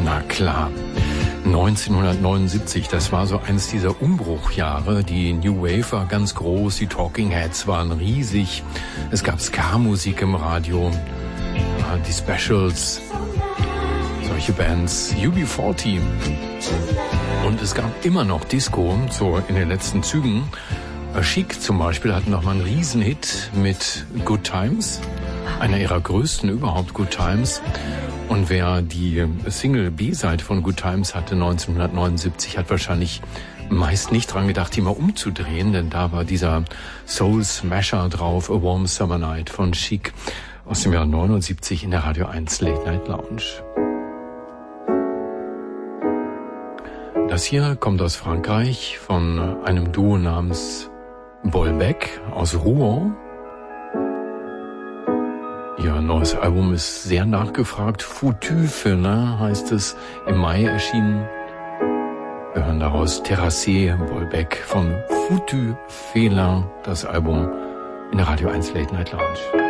Na klar. 1979, das war so eines dieser Umbruchjahre. Die New Wave war ganz groß, die Talking Heads waren riesig. Es gab Ska-Musik im Radio, die Specials, solche Bands, UB40. Und es gab immer noch Disco, so in den letzten Zügen. Chic zum Beispiel hatten noch mal einen Riesenhit mit Good Times, einer ihrer größten überhaupt, Good Times. Und wer die Single B-Seite von Good Times hatte 1979, hat wahrscheinlich meist nicht dran gedacht, die mal umzudrehen, denn da war dieser Soul Smasher drauf, A Warm Summer Night von Chic aus dem Jahr 79 in der Radio 1 Late Night Lounge. Das hier kommt aus Frankreich von einem Duo namens Bolbec aus Rouen. Ihr neues Album ist sehr nachgefragt. Foutu Felin heißt es, im Mai erschienen. Wir hören daraus Terrassé Bolbec von Foutu Felin, das Album in der Radio 1 Late Night Lounge.